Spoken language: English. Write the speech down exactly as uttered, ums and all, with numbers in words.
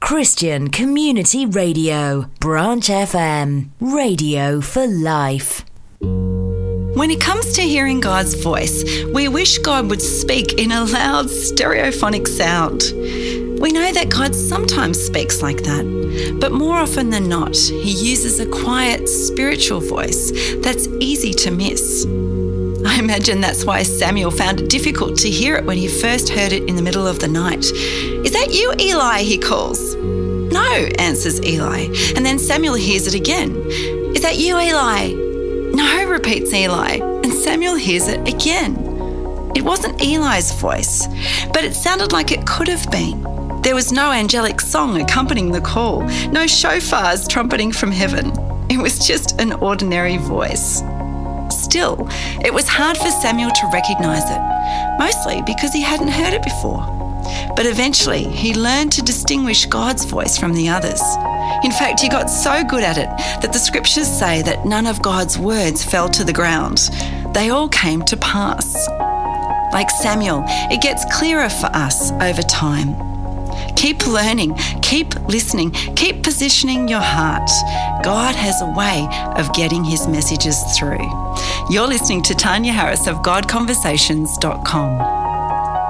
Christian Community Radio, Branch F M, radio for life. When it comes to hearing God's voice, we wish God would speak in a loud stereophonic sound. We know that God sometimes speaks like that, but more often than not, he uses a quiet, spiritual voice that's easy to miss. I imagine that's why Samuel found it difficult to hear it when he first heard it in the middle of the night. "Is that you, Eli?" he calls. "No," answers Eli, and then Samuel hears it again. "Is that you, Eli?" "No," repeats Eli, and Samuel hears it again. It wasn't Eli's voice, but it sounded like it could have been. There was no angelic song accompanying the call, no shofars trumpeting from heaven. It was just an ordinary voice. Still, it was hard for Samuel to recognise it, mostly because he hadn't heard it before. But eventually, he learned to distinguish God's voice from the others. In fact, he got so good at it that the scriptures say that none of God's words fell to the ground. They all came to pass. Like Samuel, it gets clearer for us over time. Keep learning, keep listening, keep positioning your heart. God has a way of getting his messages through. You're listening to Tanya Harris of God Conversations dot com.